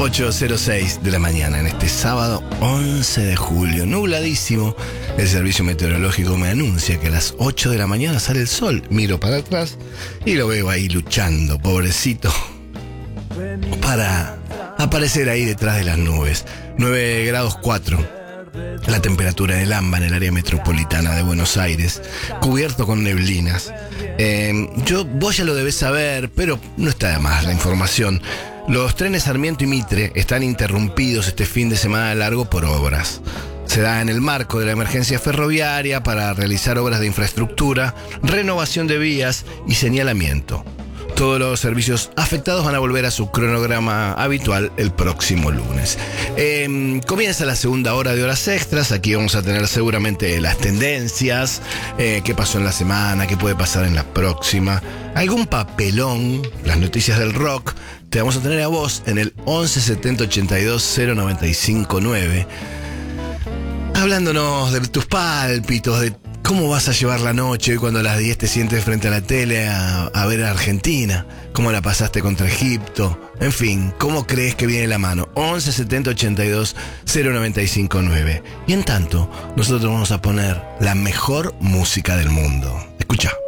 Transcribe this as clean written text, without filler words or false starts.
8:06 de la mañana en este sábado 11 de julio, nubladísimo. El servicio meteorológico me anuncia que a las 8 de la mañana sale el sol. Miro para atrás y lo veo ahí luchando, pobrecito, para aparecer ahí detrás de las nubes. 9 grados 4. La temperatura del AMBA en el área metropolitana de Buenos Aires, cubierto con neblinas. Vos ya lo debés saber, pero no está de más la información. Los trenes Sarmiento y Mitre están interrumpidos este fin de semana largo por obras. Se da en el marco de la emergencia ferroviaria para realizar obras de infraestructura, renovación de vías y señalamiento. Todos los servicios afectados van a volver a su cronograma habitual el próximo lunes. Comienza la segunda hora de Horas Extras. Aquí vamos a tener seguramente las tendencias, qué pasó en la semana, qué puede pasar en la próxima, algún papelón, las noticias del rock. Te vamos a tener a vos en el 11 70 82 095 9, hablándonos de tus pálpitos, de cómo vas a llevar la noche hoy cuando a las 10 te sientes frente a la tele a ver a Argentina, cómo la pasaste contra Egipto, en fin, cómo crees que viene la mano. 11 70 82 095 9. Y en tanto, nosotros vamos a poner la mejor música del mundo. Escucha.